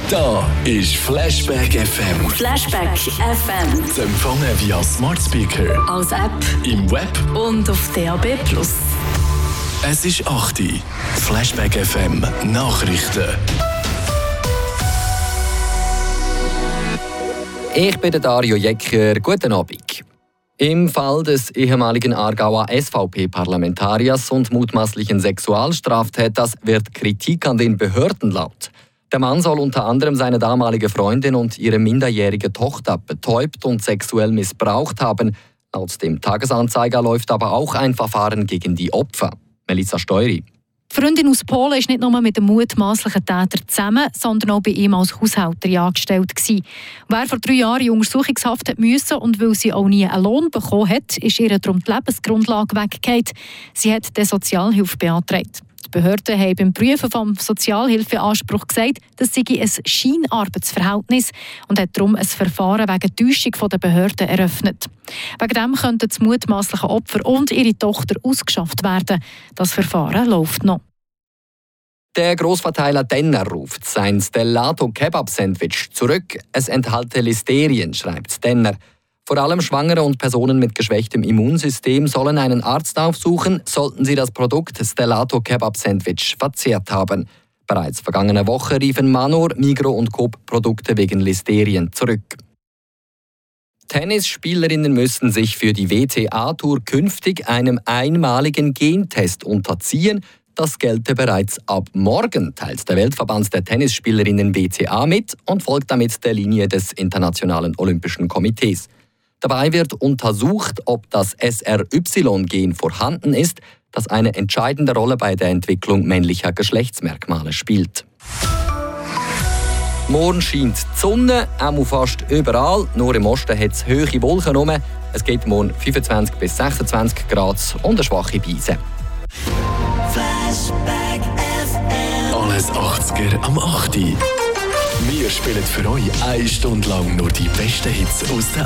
Da ist Flashback FM. Flashback FM. Zu empfangen via Smart Speaker, Als App im Web. und auf DAB+. Es ist 8 Uhr. Flashback FM Nachrichten. Ich bin der Dario Jecker. Guten Abend. Im Fall des ehemaligen Aargauer SVP-Parlamentariers und mutmaßlichen Sexualstraftäters wird Kritik an den Behörden laut. Der Mann soll unter anderem seine damalige Freundin und ihre minderjährige Tochter betäubt und sexuell missbraucht haben. Laut dem Tagesanzeiger läuft aber auch ein Verfahren gegen die Opfer. Melissa Steury. Die Freundin aus Polen ist nicht nur mit dem mutmaßlichen Täter zusammen, sondern auch bei ihm als Haushälterin angestellt gewesen. Wer vor 3 Jahren in Untersuchungshaft musste und weil sie auch nie einen Lohn bekommen hat, ist ihr darum die Lebensgrundlage weggefallen. Sie hat die Sozialhilfe beantragt. Die Behörden haben beim Prüfen des Sozialhilfeanspruch gesagt, das sei ein Scheinarbeitsverhältnis und hat darum ein Verfahren wegen Täuschung der Behörden eröffnet. Wegen dem könnten das mutmaßliche Opfer und ihre Tochter ausgeschafft werden. Das Verfahren läuft noch. Der Grossverteiler Denner ruft sein Stellato Kebab Sandwich zurück. Es enthalte Listerien, schreibt Denner. Vor allem Schwangere und Personen mit geschwächtem Immunsystem sollen einen Arzt aufsuchen, sollten sie das Produkt Stellato Kebab Sandwich verzehrt haben. Bereits vergangene Woche riefen Manor, Migros und Coop Produkte wegen Listerien zurück. Tennisspielerinnen müssen sich für die WTA-Tour künftig einem einmaligen Gentest unterziehen. Das gelte bereits ab morgen, teilt der Weltverband der Tennisspielerinnen WTA mit und folgt damit der Linie des Internationalen Olympischen Komitees. Dabei wird untersucht, ob das SRY-Gen vorhanden ist, das eine entscheidende Rolle bei der Entwicklung männlicher Geschlechtsmerkmale spielt. Morgen scheint die Sonne, auch fast überall. Nur im Osten hat es hohe Wolken rum. Es geht morgen 25 bis 26 Grad und eine schwache Brise. Flashback FM. Alles 80er am 8 Uhr. Wir spielen für euch 1 Stunde lang nur die besten Hits aus den